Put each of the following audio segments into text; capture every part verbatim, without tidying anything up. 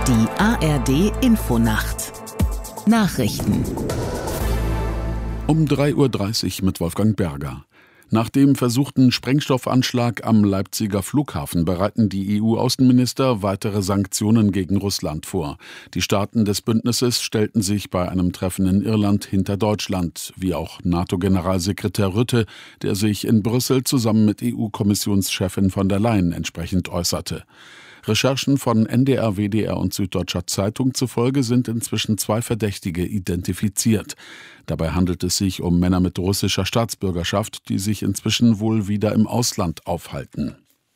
Die A R D-Infonacht. Nachrichten. Um drei Uhr dreißig mit Wolfgang Berger. Nach dem versuchten Sprengstoffanschlag am Leipziger Flughafen bereiten die E U-Außenminister weitere Sanktionen gegen Russland vor. Die Staaten des Bündnisses stellten sich bei einem Treffen in Irland hinter Deutschland, wie auch NATO-Generalsekretär Rutte, der sich in Brüssel zusammen mit E U-Kommissionschefin von der Leyen entsprechend äußerte. Recherchen von N D R, W D R und Süddeutscher Zeitung zufolge sind inzwischen zwei Verdächtige identifiziert. Dabei handelt es sich um Männer mit russischer Staatsbürgerschaft, die sich inzwischen wohl wieder im Ausland aufhalten.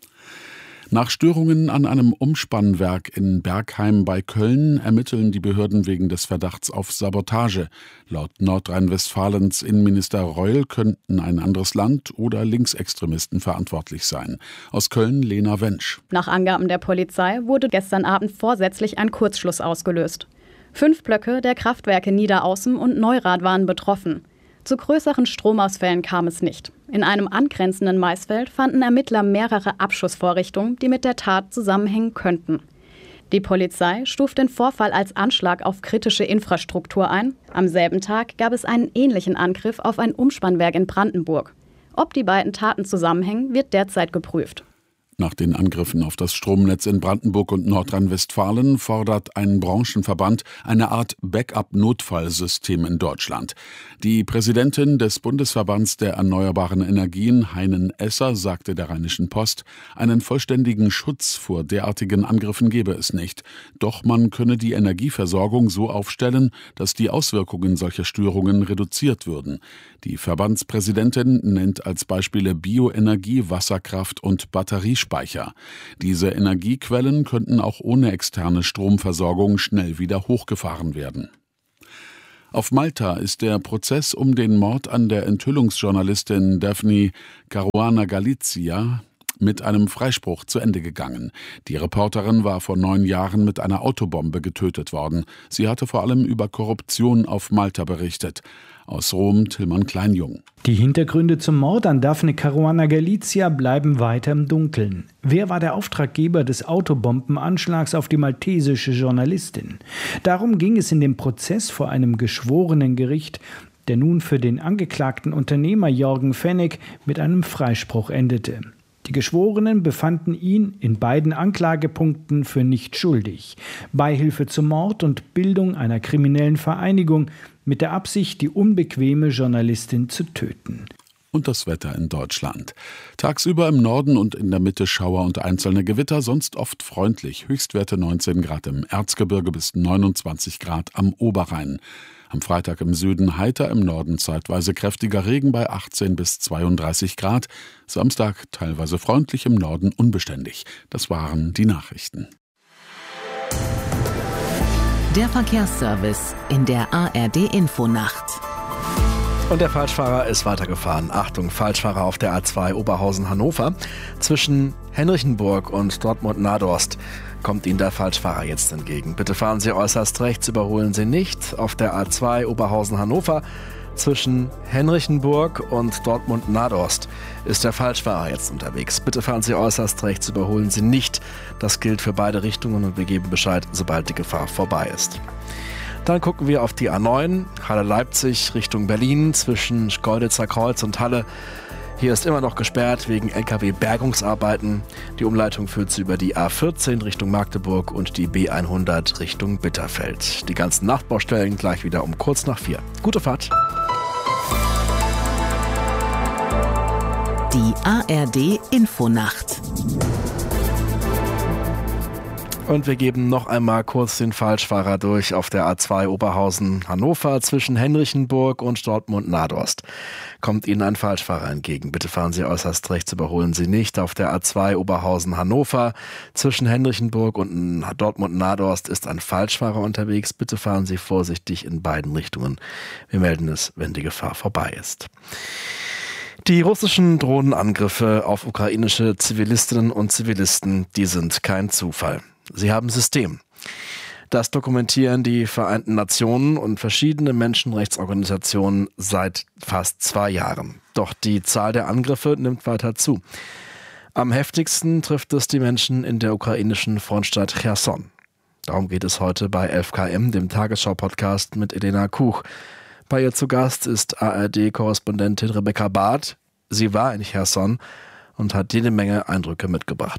Nach Störungen an einem Umspannwerk in Bergheim bei Köln ermitteln die Behörden wegen des Verdachts auf Sabotage. Laut Nordrhein-Westfalens Innenminister Reul könnten ein anderes Land oder Linksextremisten verantwortlich sein. Aus Köln Lena Wensch. Nach Angaben der Polizei wurde gestern Abend vorsätzlich ein Kurzschluss ausgelöst. Fünf Blöcke der Kraftwerke Niederaußen und Neurath waren betroffen. Zu größeren Stromausfällen kam es nicht. In einem angrenzenden Maisfeld fanden Ermittler mehrere Abschussvorrichtungen, die mit der Tat zusammenhängen könnten. Die Polizei stuft den Vorfall als Anschlag auf kritische Infrastruktur ein. Am selben Tag gab es einen ähnlichen Angriff auf ein Umspannwerk in Brandenburg. Ob die beiden Taten zusammenhängen, wird derzeit geprüft. Nach den Angriffen auf das Stromnetz in Brandenburg und Nordrhein-Westfalen fordert ein Branchenverband eine Art Backup-Notfallsystem in Deutschland. Die Präsidentin des Bundesverbands der erneuerbaren Energien, Heinen Esser, sagte der Rheinischen Post, einen vollständigen Schutz vor derartigen Angriffen gebe es nicht. Doch man könne die Energieversorgung so aufstellen, dass die Auswirkungen solcher Störungen reduziert würden. Die Verbandspräsidentin nennt als Beispiele Bioenergie, Wasserkraft und Batteriespeicher. Diese Energiequellen könnten auch ohne externe Stromversorgung schnell wieder hochgefahren werden. Auf Malta ist der Prozess um den Mord an der Enthüllungsjournalistin Daphne Caruana Galizia mit einem Freispruch zu Ende gegangen. Die Reporterin war vor neun Jahren mit einer Autobombe getötet worden. Sie hatte vor allem über Korruption auf Malta berichtet. Aus Rom Tillmann Kleinjung. Die Hintergründe zum Mord an Daphne Caruana Galizia bleiben weiter im Dunkeln. Wer war der Auftraggeber des Autobombenanschlags auf die maltesische Journalistin? Darum ging es in dem Prozess vor einem Geschworenengericht, der nun für den angeklagten Unternehmer Jorgen Fenech mit einem Freispruch endete. Die Geschworenen befanden ihn in beiden Anklagepunkten für nicht schuldig. Beihilfe zum Mord und Bildung einer kriminellen Vereinigung mit der Absicht, die unbequeme Journalistin zu töten. Und das Wetter in Deutschland. Tagsüber im Norden und in der Mitte Schauer und einzelne Gewitter, sonst oft freundlich. Höchstwerte neunzehn Grad im Erzgebirge bis neunundzwanzig Grad am Oberrhein. Am Freitag im Süden heiter, im Norden zeitweise kräftiger Regen bei achtzehn bis zweiunddreißig Grad. Samstag teilweise freundlich, im Norden unbeständig. Das waren die Nachrichten. Der Verkehrsservice in der A R D-Infonacht. Und der Falschfahrer ist weitergefahren. Achtung, Falschfahrer auf der A zwei Oberhausen-Hannover. Zwischen Henrichenburg und Dortmund-Nadorst kommt Ihnen der Falschfahrer jetzt entgegen. Bitte fahren Sie äußerst rechts, überholen Sie nicht. Auf der A zwei Oberhausen-Hannover zwischen Henrichenburg und Dortmund-Nadorst ist der Falschfahrer jetzt unterwegs. Bitte fahren Sie äußerst rechts, überholen Sie nicht. Das gilt für beide Richtungen und wir geben Bescheid, sobald die Gefahr vorbei ist. Dann gucken wir auf die A neun, Halle-Leipzig Richtung Berlin zwischen Schkeuditzer Kreuz und Halle. Hier ist immer noch gesperrt wegen L K W-Bergungsarbeiten. Die Umleitung führt Sie über die A vierzehn Richtung Magdeburg und die B hundert Richtung Bitterfeld. Die ganzen Nachtbaustellen gleich wieder um kurz nach vier. Gute Fahrt! Die A R D-Infonacht. Und wir geben noch einmal kurz den Falschfahrer durch auf der A zwei Oberhausen-Hannover zwischen Henrichenburg und Dortmund-Nadorst. Kommt Ihnen ein Falschfahrer entgegen. Bitte fahren Sie äußerst rechts, überholen Sie nicht. Auf der A zwei Oberhausen-Hannover zwischen Henrichenburg und Dortmund-Nadorst ist ein Falschfahrer unterwegs. Bitte fahren Sie vorsichtig in beiden Richtungen. Wir melden es, wenn die Gefahr vorbei ist. Die russischen Drohnenangriffe auf ukrainische Zivilistinnen und Zivilisten, die sind kein Zufall. Sie haben System. Das dokumentieren die Vereinten Nationen und verschiedene Menschenrechtsorganisationen seit fast zwei Jahren. Doch die Zahl der Angriffe nimmt weiter zu. Am heftigsten trifft es die Menschen in der ukrainischen Frontstadt Cherson. Darum geht es heute bei elf K M, dem Tagesschau-Podcast mit Elena Kuch. Bei ihr zu Gast ist A R D-Korrespondentin Rebecca Barth. Sie war in Cherson und hat jede Menge Eindrücke mitgebracht.